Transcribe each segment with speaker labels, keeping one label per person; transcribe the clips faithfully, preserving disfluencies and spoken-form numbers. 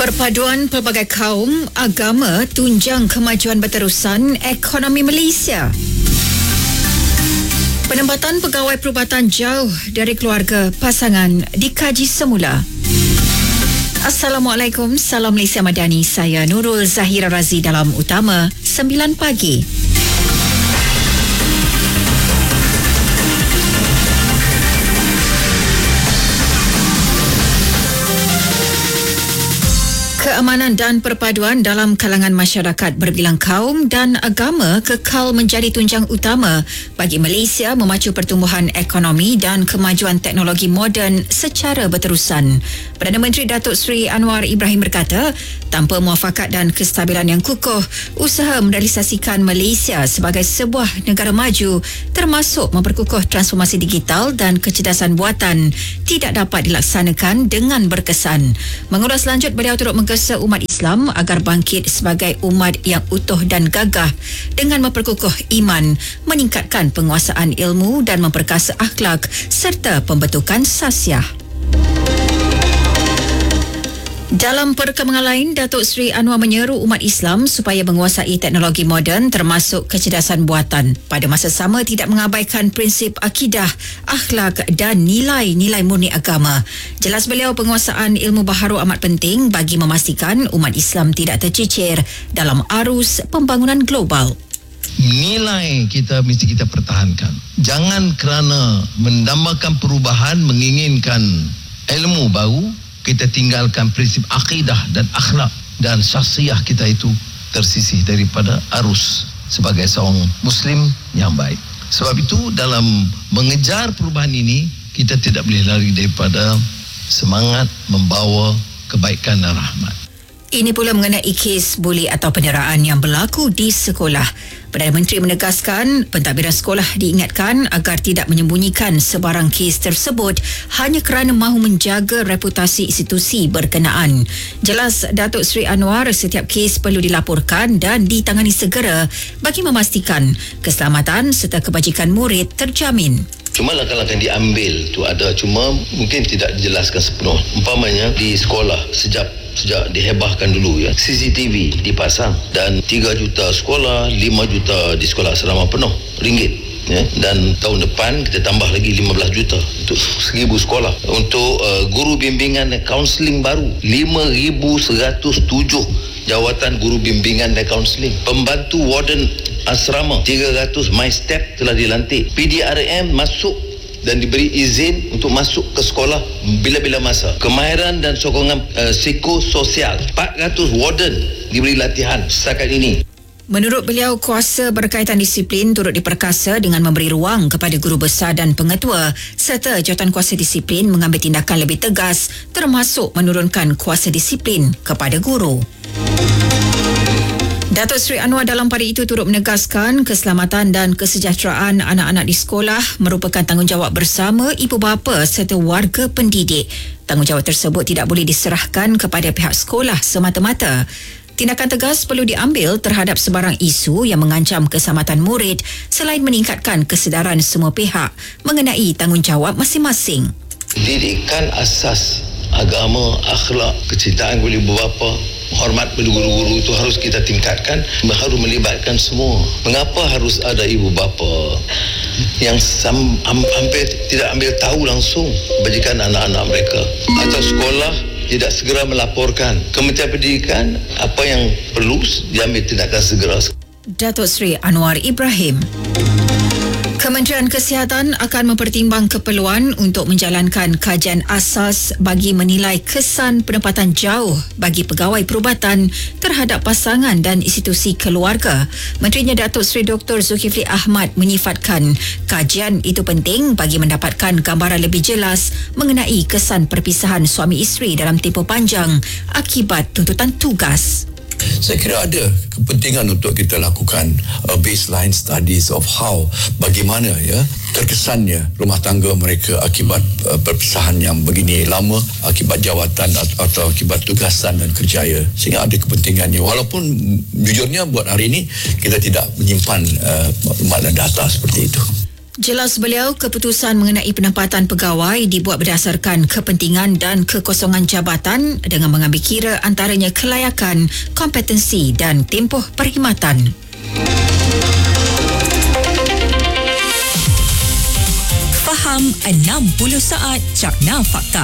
Speaker 1: Perpaduan pelbagai kaum, agama tunjang kemajuan berterusan ekonomi Malaysia. Penempatan pegawai perubatan jauh dari keluarga pasangan dikaji semula. Assalamualaikum, salam Malaysia Madani. Saya Nurul Zahira Razi dalam Utama sembilan pagi. Keamanan dan perpaduan dalam kalangan masyarakat berbilang kaum dan agama kekal menjadi tunjang utama bagi Malaysia memacu pertumbuhan ekonomi dan kemajuan teknologi moden secara berterusan. Perdana Menteri Datuk Seri Anwar Ibrahim berkata, tanpa muafakat dan kestabilan yang kukuh, usaha merealisasikan Malaysia sebagai sebuah negara maju termasuk memperkukuh transformasi digital dan kecerdasan buatan tidak dapat dilaksanakan dengan berkesan. Mengulas lanjut, beliau turut menggesa umat Islam agar bangkit sebagai umat yang utuh dan gagah dengan memperkukuh iman, meningkatkan penguasaan ilmu dan memperkasa akhlak serta pembentukan sasiah. Dalam perkembangan lain, Datuk Seri Anwar menyeru umat Islam supaya menguasai teknologi moden termasuk kecerdasan buatan. Pada masa sama, tidak mengabaikan prinsip akidah, akhlak dan nilai-nilai murni agama. Jelas beliau, penguasaan ilmu baharu amat penting bagi memastikan umat Islam tidak tercicir dalam arus pembangunan global.
Speaker 2: Nilai kita mesti kita pertahankan. Jangan kerana mendambakan perubahan, menginginkan ilmu baru, kita tinggalkan prinsip akidah dan akhlak dan syakhsiah kita itu tersisih daripada arus sebagai seorang Muslim yang baik. Sebab itu dalam mengejar perubahan ini, kita tidak boleh lari daripada semangat membawa kebaikan dan rahmat.
Speaker 1: Ini pula mengenai kes buli atau penderaan yang berlaku di sekolah. Perdana Menteri menegaskan pentadbiran sekolah diingatkan agar tidak menyembunyikan sebarang kes tersebut hanya kerana mahu menjaga reputasi institusi berkenaan. Jelas Datuk Seri Anwar, setiap kes perlu dilaporkan dan ditangani segera bagi memastikan keselamatan serta kebajikan murid terjamin.
Speaker 2: Cuma langkah-langkah diambil tu ada, cuma mungkin tidak dijelaskan sepenuh. Umpamanya di sekolah sejak sejak dihebahkan dulu ya, C C T V dipasang dan tiga juta sekolah, lima juta di sekolah asrama penuh ringgit ya, dan tahun depan kita tambah lagi lima belas juta untuk seribu sekolah. Untuk uh, guru bimbingan dan kaunseling baru lima ribu seratus tujuh jawatan guru bimbingan dan kaunseling. Pembantu warden asrama tiga ratus My Step telah dilantik. P D R M masuk dan diberi izin untuk masuk ke sekolah bila-bila masa. Kemahiran dan sokongan uh, psikososial, empat ratus warden diberi latihan setakat ini.
Speaker 1: Menurut beliau, kuasa berkaitan disiplin turut diperkasa dengan memberi ruang kepada guru besar dan pengetua serta jawatan kuasa disiplin mengambil tindakan lebih tegas termasuk menurunkan kuasa disiplin kepada guru. Datuk Seri Anwar dalam pada itu turut menegaskan keselamatan dan kesejahteraan anak-anak di sekolah merupakan tanggungjawab bersama ibu bapa serta warga pendidik. Tanggungjawab tersebut tidak boleh diserahkan kepada pihak sekolah semata-mata. Tindakan tegas perlu diambil terhadap sebarang isu yang mengancam keselamatan murid selain meningkatkan kesedaran semua pihak mengenai tanggungjawab masing-masing.
Speaker 2: Didikan asas agama, akhlak, kecintaan kepada ibu bapa, hormat pada guru-guru itu harus kita tingkatkan, harus melibatkan semua. Mengapa harus ada ibu bapa yang sam, hampir tidak ambil tahu langsung kebajikan anak-anak mereka, atau sekolah tidak segera melaporkan Kementerian Pendidikan apa yang perlu diambil tindakan segera.
Speaker 1: Datuk Seri Anwar Ibrahim. Kementerian Kesihatan akan mempertimbang keperluan untuk menjalankan kajian asas bagi menilai kesan penempatan jauh bagi pegawai perubatan terhadap pasangan dan institusi keluarga. Menterinya Datuk Seri Doktor Zulkifli Ahmad menyifatkan kajian itu penting bagi mendapatkan gambaran lebih jelas mengenai kesan perpisahan suami isteri dalam tempoh panjang akibat tuntutan tugas.
Speaker 3: Saya kira ada kepentingan untuk kita lakukan uh, baseline studies of how, bagaimana ya terkesannya rumah tangga mereka akibat uh, perpisahan yang begini lama, akibat jawatan atau, atau akibat tugasan dan kerjaya, sehingga ada kepentingannya. Walaupun jujurnya buat hari ini kita tidak menyimpan uh, maklumat dan data seperti itu.
Speaker 1: Jelas beliau, keputusan mengenai penempatan pegawai dibuat berdasarkan kepentingan dan kekosongan jabatan dengan mengambil kira antaranya kelayakan, kompetensi dan tempoh perkhidmatan.
Speaker 4: Faham enam puluh saat Cakna Fakta.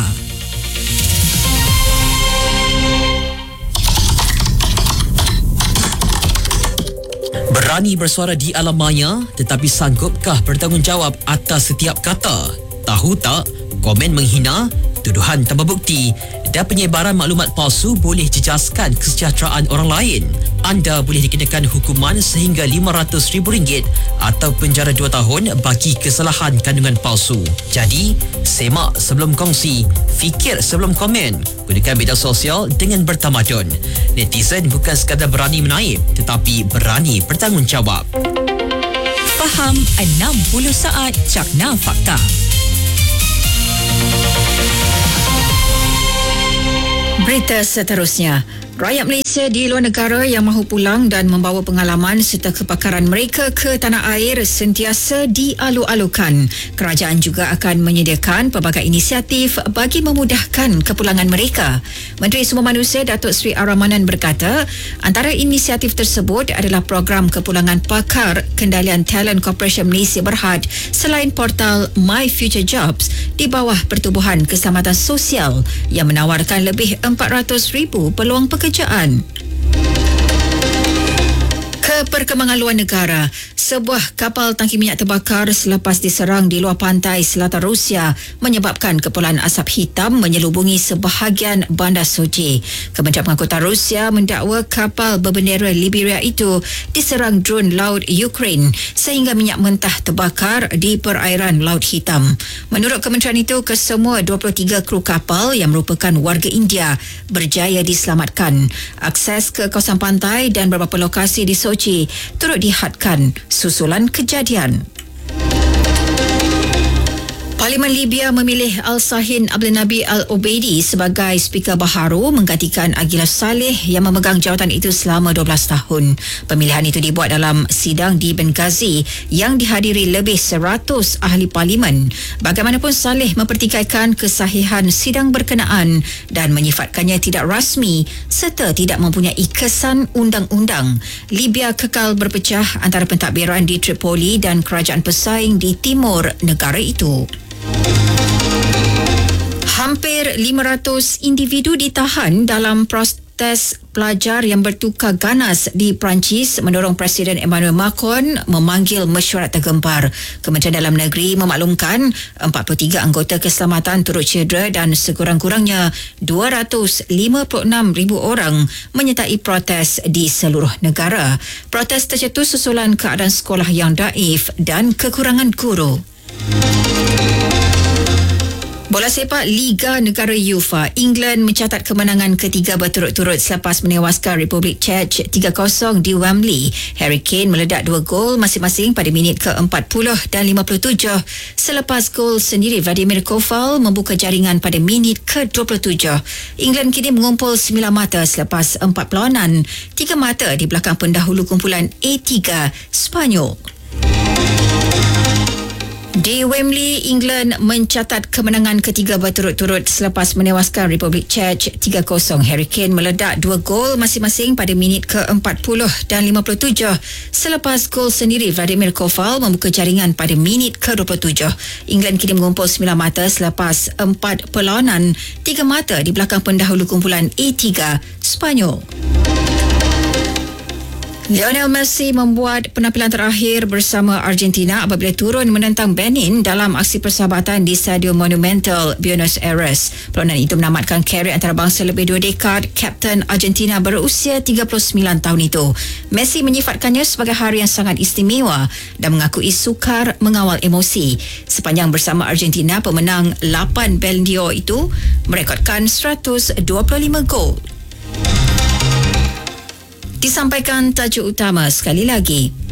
Speaker 4: Berani bersuara di alam maya, tetapi sanggupkah bertanggungjawab atas setiap kata? Tahu tak, komen menghina, tuduhan tanpa bukti dan penyebaran maklumat palsu boleh jejaskan kesejahteraan orang lain. Anda boleh dikenakan hukuman sehingga lima ratus ribu ringgit atau penjara dua tahun bagi kesalahan kandungan palsu. Jadi, semak sebelum kongsi, fikir sebelum komen. Gunakan media sosial dengan bertamadun. Netizen bukan sekadar berani menaip, tetapi berani bertanggungjawab. Faham enam puluh saat Cakna Fakta.
Speaker 1: Berita seterusnya. Rakyat Malaysia di luar negara yang mahu pulang dan membawa pengalaman serta kepakaran mereka ke tanah air sentiasa dialu-alukan. Kerajaan juga akan menyediakan pelbagai inisiatif bagi memudahkan kepulangan mereka. Menteri Sumber Manusia Datuk Seri Ar-Rahmanan berkata, antara inisiatif tersebut adalah program kepulangan pakar Kendalian Talent Corporation Malaysia Berhad selain portal My Future Jobs di bawah Pertubuhan Keselamatan Sosial yang menawarkan lebih empat ratus ribu peluang pekerjaan. Kerjaan. Ke perkembangan luar negara, sebuah kapal tangki minyak terbakar selepas diserang di luar pantai selatan Rusia menyebabkan kepulan asap hitam menyelubungi sebahagian bandar Sochi. Kementerian Pengangkutan Rusia mendakwa kapal berbendera Liberia itu diserang drone laut Ukraine sehingga minyak mentah terbakar di perairan Laut Hitam. Menurut kementerian itu, kesemua dua puluh tiga kru kapal yang merupakan warga India berjaya diselamatkan. Akses ke kawasan pantai dan beberapa lokasi di Sochi turut dihadkan susulan kejadian. Parlimen Libya memilih Al-Sahin Abdul Nabi Al-Obeidi sebagai Speaker baharu menggantikan Aguilar Saleh yang memegang jawatan itu selama dua belas tahun. Pemilihan itu dibuat dalam sidang di Benghazi yang dihadiri lebih seratus ahli parlimen. Bagaimanapun, Saleh mempertikaikan kesahihan sidang berkenaan dan menyifatkannya tidak rasmi serta tidak mempunyai kesan undang-undang. Libya kekal berpecah antara pentadbiran di Tripoli dan kerajaan pesaing di timur negara itu. Hampir lima ratus individu ditahan dalam proses pelajar yang bertukar ganas di Perancis mendorong Presiden Emmanuel Macron memanggil mesyuarat tergempar. Kementerian Dalam Negeri memaklumkan empat puluh tiga anggota keselamatan turut cedera dan sekurang-kurangnya dua ratus lima puluh enam ribu orang menyertai protes di seluruh negara. Protes tercetus susulan keadaan sekolah yang daif dan kekurangan guru. Bola sepak Liga Negara UEFA, England mencatat kemenangan ketiga berturut-turut selepas menewaskan Republik Czech tiga kosong di Wembley. Harry Kane meledak dua gol masing-masing pada minit ke empat puluh dan lima puluh tujuh selepas gol sendiri Vladimir Koval membuka jaringan pada minit ke dua puluh tujuh. England kini mengumpul sembilan mata selepas empat perlawanan, tiga mata di belakang pendahulu kumpulan A tiga Spanyol. Di Wembley, England mencatat kemenangan ketiga berturut-turut selepas menewaskan Republik Czech tiga kosong. Harry Kane meledak dua gol masing-masing pada minit ke empat puluh dan lima puluh tujuh selepas gol sendiri Vladimir Koval membuka jaringan pada minit ke dua puluh tujuh. England kini mengumpul sembilan mata selepas empat perlawanan, tiga mata di belakang pendahulu kumpulan A tiga Spanyol. Lionel Messi membuat penampilan terakhir bersama Argentina apabila turun menentang Benin dalam aksi persahabatan di Stadium Monumental Buenos Aires. Perlawanan itu menamatkan karier antarabangsa lebih dua dekad Kapten Argentina berusia tiga puluh sembilan tahun itu. Messi menyifatkannya sebagai hari yang sangat istimewa dan mengakui sukar mengawal emosi. Sepanjang bersama Argentina, pemenang lapan Ballon d'Or itu merekodkan seratus dua puluh lima gol. Disampaikan tajuk utama sekali lagi.